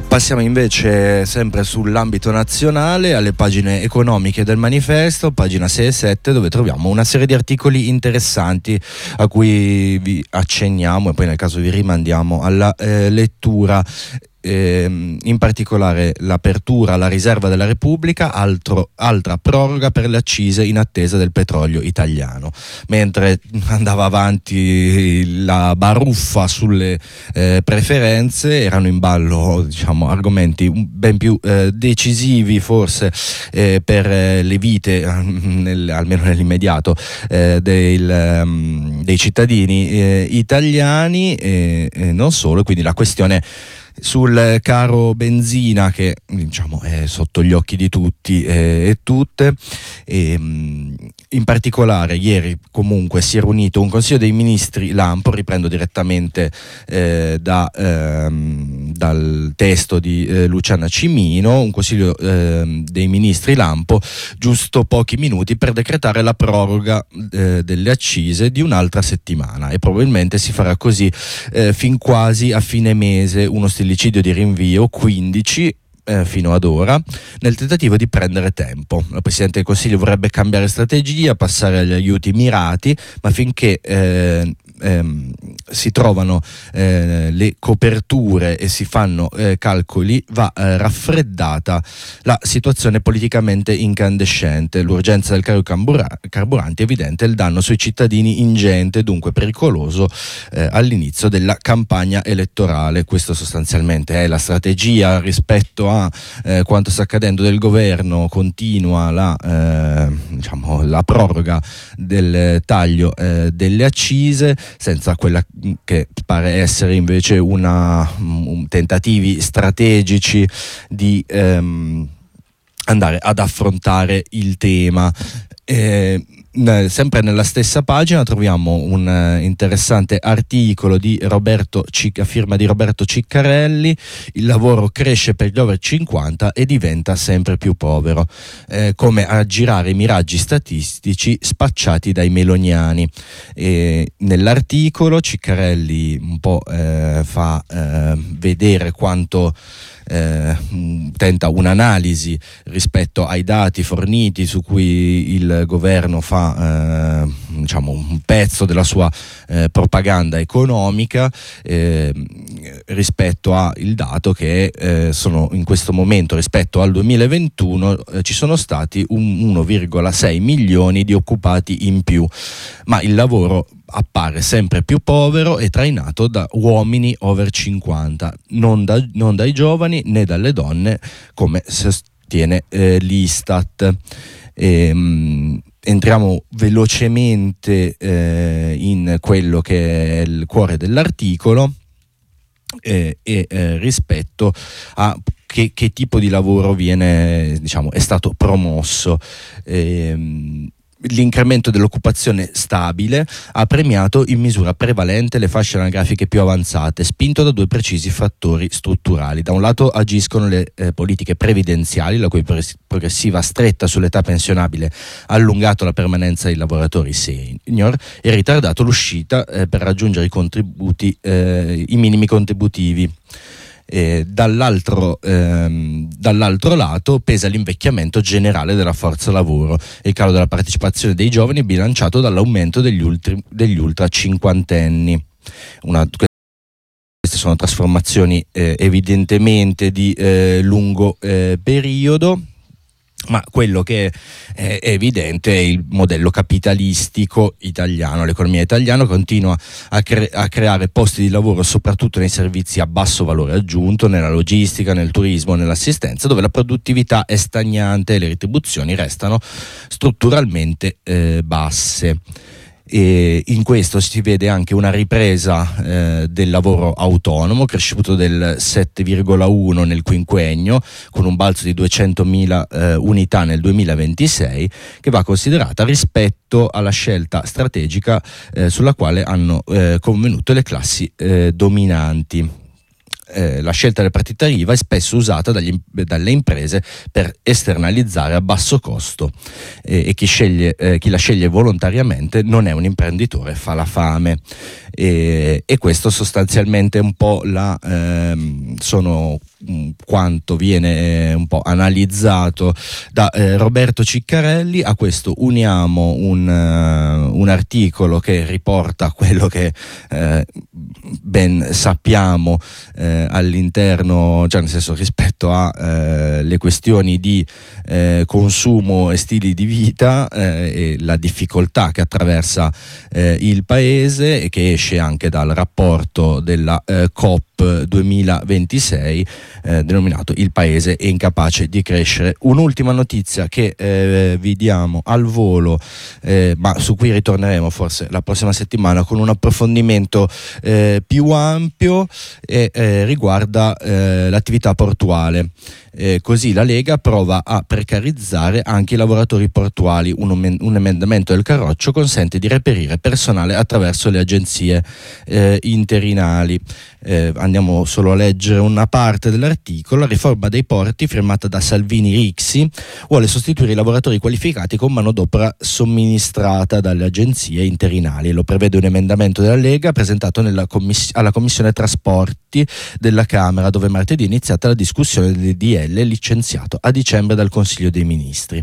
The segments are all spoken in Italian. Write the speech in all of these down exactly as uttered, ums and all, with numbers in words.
Passiamo invece sempre sull'ambito nazionale alle pagine economiche del manifesto, pagina sei e sette, dove troviamo una serie di articoli interessanti a cui vi accenniamo e poi nel caso vi rimandiamo alla eh, lettura. Eh, in particolare l'apertura alla riserva della Repubblica, altro, altra proroga per le accise in attesa del petrolio italiano. Mentre andava avanti la baruffa sulle eh, preferenze, erano in ballo, diciamo, argomenti ben più eh, decisivi forse eh, per eh, le vite, eh, nel, almeno nell'immediato, eh, del, um, dei cittadini eh, italiani e eh, non solo, quindi la questione sul caro benzina, che diciamo è sotto gli occhi di tutti eh, e tutte. E, in particolare ieri comunque si è riunito un Consiglio dei Ministri Lampo, riprendo direttamente eh, da, ehm, dal testo di eh, Luciana Cimino, un Consiglio eh, dei Ministri Lampo giusto pochi minuti per decretare la proroga eh, delle accise di un'altra settimana, e probabilmente si farà così eh, fin quasi a fine mese, uno stillicidio di rinvio, quindici Eh, fino ad ora, nel tentativo di prendere tempo. Il Presidente del Consiglio vorrebbe cambiare strategia, passare agli aiuti mirati, ma finché eh, ehm, si trovano eh, le coperture e si fanno eh, calcoli, va eh, raffreddata la situazione politicamente incandescente. L'urgenza del caro carbura- carburanti è evidente, il danno sui cittadini ingente, dunque pericoloso eh, all'inizio della campagna elettorale. Questo sostanzialmente è la strategia rispetto a eh, quanto sta accadendo del governo. Continua la, eh, diciamo, la proroga del taglio eh, delle accise, senza quella che pare essere invece una un, tentativi strategici di ehm, andare ad affrontare il tema. Eh, Sempre nella stessa pagina troviamo un uh, interessante articolo di Roberto Cic- a firma di Roberto Ciccarelli. Il lavoro cresce per gli over cinquanta e diventa sempre più povero, eh, come aggirare i miraggi statistici spacciati dai meloniani. E nell'articolo Ciccarelli un po' eh, fa eh, vedere quanto Eh, tenta un'analisi rispetto ai dati forniti, su cui il governo fa eh, diciamo un pezzo della sua eh, propaganda economica, eh, rispetto a il dato che eh, sono in questo momento, rispetto al duemilaventuno, eh, ci sono stati un uno virgola sei milioni di occupati in più, ma il lavoro appare sempre più povero e trainato da uomini over cinquanta, non, da, non dai giovani né dalle donne, come sostiene eh, l'Istat. E, mh, entriamo velocemente eh, in quello che è il cuore dell'articolo eh, e eh, rispetto a che, che tipo di lavoro viene, diciamo, è stato promosso. E, L'incremento dell'occupazione stabile ha premiato in misura prevalente le fasce anagrafiche più avanzate, spinto da due precisi fattori strutturali. Da un lato agiscono le eh, politiche previdenziali, la cui progressiva stretta sull'età pensionabile ha allungato la permanenza dei lavoratori senior e ritardato l'uscita eh, per raggiungere i contributi, eh, i minimi contributivi. E dall'altro, ehm, dall'altro lato pesa l'invecchiamento generale della forza lavoro e il calo della partecipazione dei giovani, bilanciato dall'aumento degli, ultri, degli ultra cinquantenni. Una, queste sono trasformazioni eh, evidentemente di eh, lungo eh, periodo, ma quello che è evidente è il modello capitalistico italiano. L'economia italiana continua a, cre- a creare posti di lavoro soprattutto nei servizi a basso valore aggiunto, nella logistica, nel turismo, nell'assistenza, dove la produttività è stagnante e le retribuzioni restano strutturalmente eh, basse. E in questo si vede anche una ripresa eh, del lavoro autonomo, cresciuto del sette virgola uno nel quinquennio, con un balzo di duecentomila eh, unità nel duemilaventisei, che va considerata rispetto alla scelta strategica eh, sulla quale hanno eh, convenuto le classi eh, dominanti. eh, la scelta della partita I V A è spesso usata dagli, dalle imprese per esternalizzare a basso costo eh, e chi, sceglie, eh, chi la sceglie volontariamente non è un imprenditore, fa la fame. E, e questo sostanzialmente è un po' la ehm, sono mh, quanto viene eh, un po' analizzato da eh, Roberto Ciccarelli. A questo uniamo un, uh, un articolo che riporta quello che eh, ben sappiamo eh, all'interno, cioè nel senso rispetto a eh, le questioni di eh, consumo e stili di vita eh, e la difficoltà che attraversa eh, il paese, e che esce anche dal rapporto della eh, C O P duemilaventisei eh, denominato "Il paese è incapace di crescere". Un'ultima notizia che eh, vi diamo al volo, eh, ma su cui ritorneremo forse la prossima settimana con un approfondimento eh, più ampio, e eh, riguarda eh, l'attività portuale. Eh, così la Lega prova a precarizzare anche i lavoratori portuali. Un, un emendamento del Carroccio consente di reperire personale attraverso le agenzie eh, interinali. Eh, andiamo solo a leggere una parte dell'articolo. La riforma dei porti, firmata da Salvini Rixi, vuole sostituire i lavoratori qualificati con manodopera somministrata dalle agenzie interinali. Lo prevede un emendamento della Lega presentato nella commiss- alla Commissione Trasporti della Camera, dove martedì è iniziata la discussione del D L licenziato a dicembre dal Consiglio dei Ministri.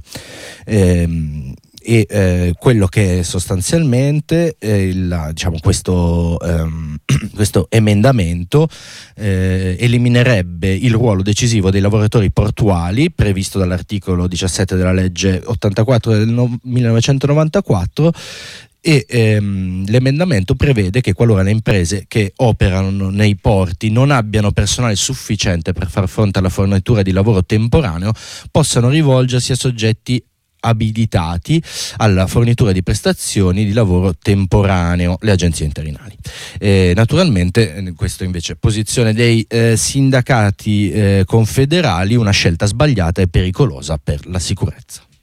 Ehm, e eh, quello che sostanzialmente eh, il, diciamo questo, ehm, questo emendamento eh, eliminerebbe il ruolo decisivo dei lavoratori portuali previsto dall'articolo diciassette della legge ottantaquattro del no- millenovecentonovantaquattro. E ehm, l'emendamento prevede che qualora le imprese che operano nei porti non abbiano personale sufficiente per far fronte alla fornitura di lavoro temporaneo, possano rivolgersi a soggetti abilitati alla fornitura di prestazioni di lavoro temporaneo, le agenzie interinali. Eh, naturalmente, questo invece posizione dei eh, sindacati eh, confederali, una scelta sbagliata e pericolosa per la sicurezza.